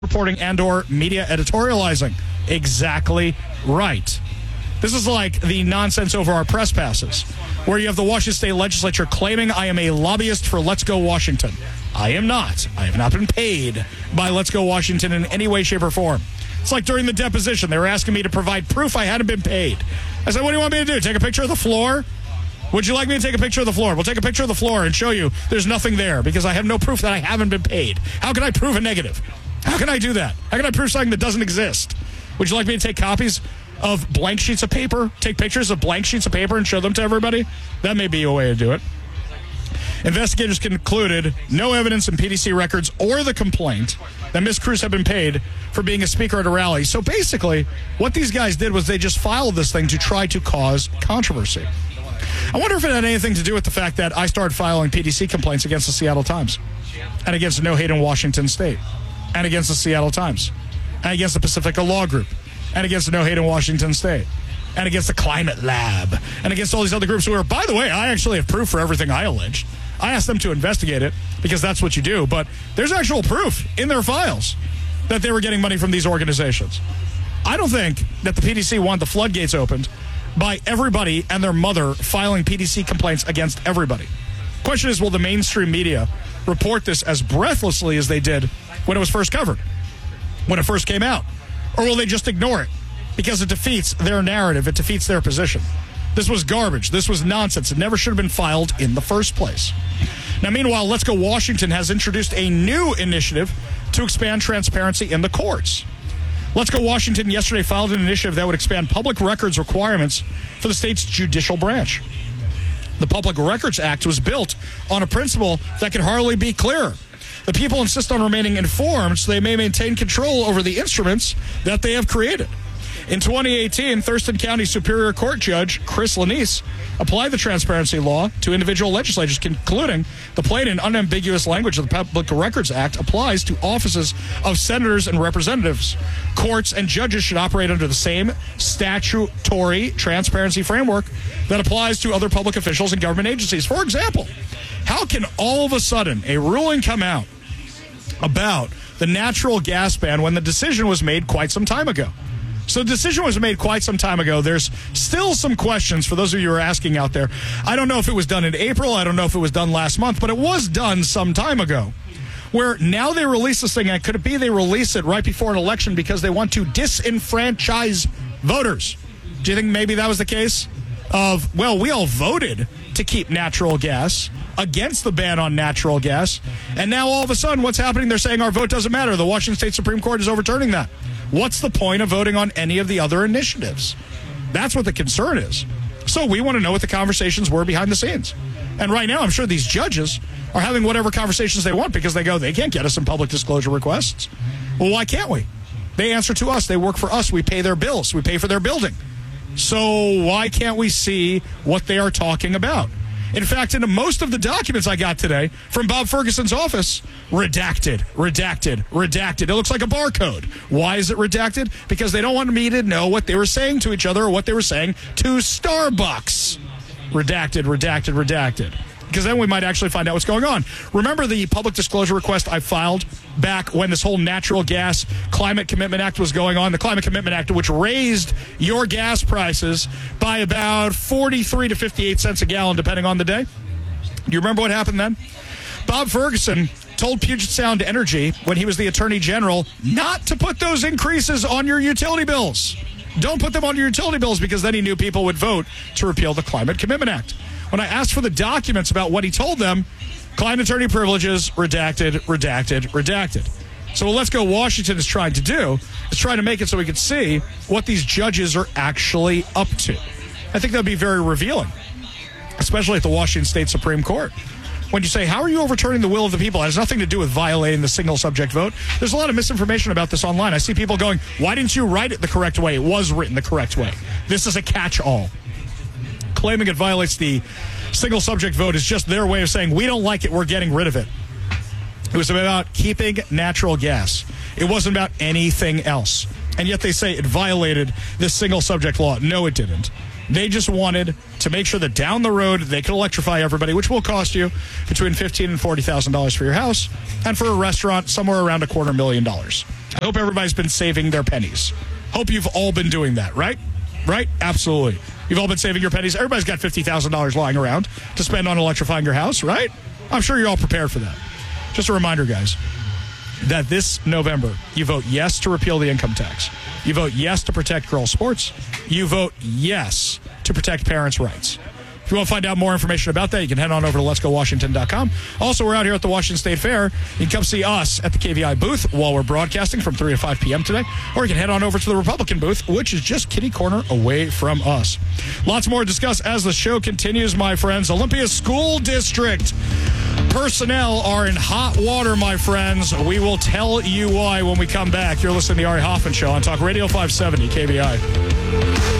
reporting and/or media editorializing. Exactly right. This is like the nonsense over our press passes, where you have the Washington State Legislature claiming I am a lobbyist for Let's Go Washington. I am not. I have not been paid by Let's Go Washington in any way, shape, or form. It's like during the deposition, they were asking me to provide proof I hadn't been paid. I said, what do you want me to do? Take a picture of the floor? Would you like me to take a picture of the floor? We'll take a picture of the floor and show you there's nothing there because I have no proof that I haven't been paid. How can I prove a negative? How can I do that? How can I prove something that doesn't exist? Would you like me to take copies of blank sheets of paper, take pictures of blank sheets of paper and show them to everybody? That may be a way to do it. Investigators concluded no evidence in PDC records or the complaint that Ms. Cruz had been paid for being a speaker at a rally. So basically, what these guys did was they just filed this thing to try to cause controversy. I wonder if it had anything to do with the fact that I started filing PDC complaints against the Seattle Times and against No Hate in Washington State and against the Seattle Times and against the Pacifica Law Group and against the No Hate in Washington State and against the Climate Lab and against all these other groups who are, by the way, I actually have proof for everything I alleged. I asked them to investigate it because that's what you do, but there's actual proof in their files that they were getting money from these organizations. I don't think that the PDC wanted the floodgates opened by everybody and their mother filing PDC complaints against everybody. Question is, will the mainstream media report this as breathlessly as they did when it was first covered, when it first came out? Or will they just ignore it because it defeats their narrative, it defeats their position? This was garbage. This was nonsense. It never should have been filed in the first place. Now, meanwhile, Let's Go Washington has introduced a new initiative to expand transparency in the courts. Let's Go Washington yesterday filed an initiative that would expand public records requirements for the state's judicial branch. The Public Records Act was built on a principle that can hardly be clearer. The people insist on remaining informed so they may maintain control over the instruments that they have created. In 2018, Thurston County Superior Court Judge Chris Lanise applied the transparency law to individual legislatures, concluding the plain and unambiguous language of the Public Records Act applies to offices of senators and representatives. Courts and judges should operate under the same statutory transparency framework that applies to other public officials and government agencies. For example, how can all of a sudden a ruling come out about the natural gas ban when the decision was made quite some time ago? So the decision was made quite some time ago. There's still some questions for those of you who are asking out there. I don't know if it was done in April. I don't know if it was done last month, but it was done some time ago. Where now they release this thing, and could it be they release it right before an election because they want to disenfranchise voters? Do you think maybe that was the case? Well, we all voted to keep natural gas, against the ban on natural gas, and now all of a sudden what's happening? They're saying our vote doesn't matter. The Washington State Supreme Court is overturning that. What's the point of voting on any of the other initiatives? That's what the concern is. So we want to know what the conversations were behind the scenes. And right now, I'm sure these judges are having whatever conversations they want because they go, they can't get us some public disclosure requests. Well, why can't we? They answer to us. They work for us. We pay their bills. We pay for their building. So why can't we see what they are talking about? In fact, in most of the documents I got today from Bob Ferguson's office, redacted, redacted, redacted. It looks like a barcode. Why is it redacted? Because they don't want me to know what they were saying to each other or what they were saying to Starbucks. Redacted, redacted, redacted. Because then we might actually find out what's going on. Remember the public disclosure request I filed back when this whole natural gas Climate Commitment Act was going on? The Climate Commitment Act, which raised your gas prices by about 43 to 58 cents a gallon, depending on the day. Do you remember what happened then? Bob Ferguson told Puget Sound Energy, when he was the Attorney General, not to put those increases on your utility bills. Don't put them on your utility bills, because then he knew people would vote to repeal the Climate Commitment Act. When I asked for the documents about what he told them, client attorney privileges, redacted, redacted, redacted. So what Let's Go Washington is trying to do is trying to make it so we can see what these judges are actually up to. I think that would be very revealing, especially at the Washington State Supreme Court. When you say, how are you overturning the will of the people? It has nothing to do with violating the single subject vote. There's a lot of misinformation about this online. I see people going, why didn't you write it the correct way? It was written the correct way. This is a catch-all. Claiming it violates the single subject vote is just their way of saying, we don't like it, we're getting rid of it. It was about keeping natural gas. It wasn't about anything else. And yet they say it violated this single subject law. No, it didn't. They just wanted to make sure that down the road they could electrify everybody, which will cost you between $15,000 and $40,000 for your house, and for a restaurant, somewhere around $250,000. I hope everybody's been saving their pennies. Hope you've all been doing that, right? Right? Absolutely. You've all been saving your pennies. Everybody's got $50,000 lying around to spend on electrifying your house, right? I'm sure you're all prepared for that. Just a reminder, guys, that this November, you vote yes to repeal the income tax. You vote yes to protect girls' sports. You vote yes to protect parents' rights. If you want to find out more information about that, you can head on over to letsgowashington.com. Also, we're out here at the Washington State Fair. You can come see us at the KVI booth while we're broadcasting from 3 to 5 p.m. today. Or you can head on over to the Republican booth, which is just kitty corner away from us. Lots more to discuss as the show continues, my friends. Olympia School District personnel are in hot water, my friends. We will tell you why when we come back. You're listening to the Ari Hoffman Show on Talk Radio 570 KVI.